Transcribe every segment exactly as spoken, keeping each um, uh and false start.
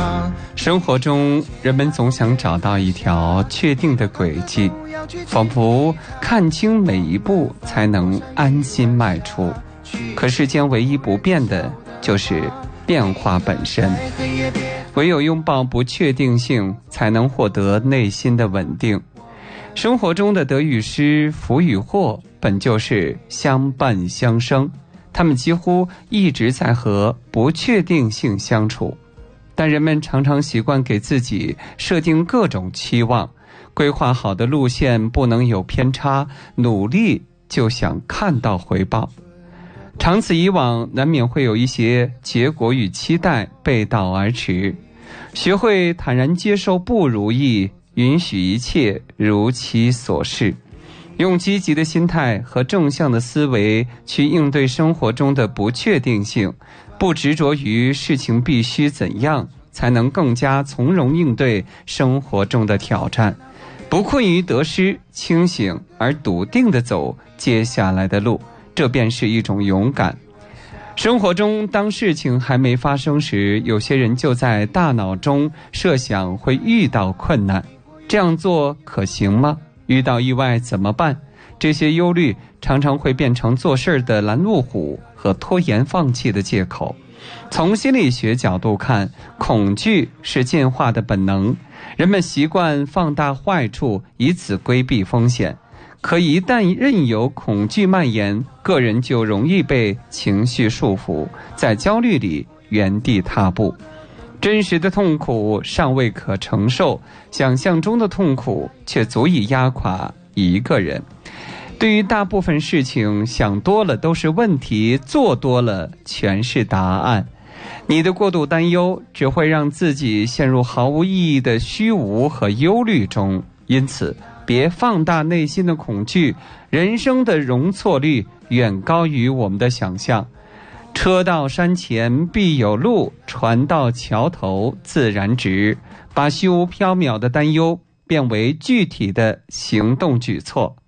生活中，人们总想找到一条确定的轨迹，仿佛看清每一步才能安心迈出。可世间唯一不变的就是变化本身，唯有拥抱不确定性，才能获得内心的稳定。生活中的得与失、福与祸本就是相伴相生，他们几乎一直在和不确定性相处。但人们常常习惯给自己设定各种期望，规划好的路线不能有偏差，努力就想看到回报。长此以往，难免会有一些结果与期待背道而驰。学会坦然接受不如意，允许一切如其所是，用积极的心态和正向的思维去应对生活中的不确定性，不执着于事情必须怎样，才能更加从容应对生活中的挑战，不困于得失，清醒而笃定地走接下来的路，这便是一种勇敢。生活中，当事情还没发生时，有些人就在大脑中设想会遇到困难，这样做可行吗？遇到意外怎么办？这些忧虑常常会变成做事的拦路虎和拖延放弃的借口。从心理学角度看，恐惧是进化的本能，人们习惯放大坏处，以此规避风险。可一旦任由恐惧蔓延，个人就容易被情绪束缚，在焦虑里原地踏步。真实的痛苦尚未可承受，想象中的痛苦却足以压垮一个人。对于大部分事情，想多了都是问题，做多了全是答案。你的过度担忧只会让自己陷入毫无意义的虚无和忧虑中，因此别放大内心的恐惧，人生的容错率远高于我们的想象。车到山前必有路，船到桥头自然直。把虚无缥缈的担忧变为具体的行动举措。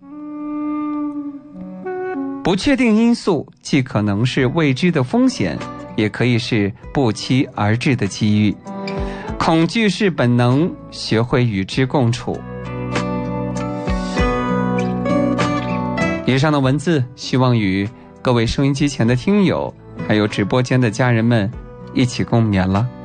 不确定因素既可能是未知的风险，也可以是不期而至的机遇。恐惧是本能，学会与之共处。以上的文字希望与各位收音机前的听友还有直播间的家人们一起共勉了。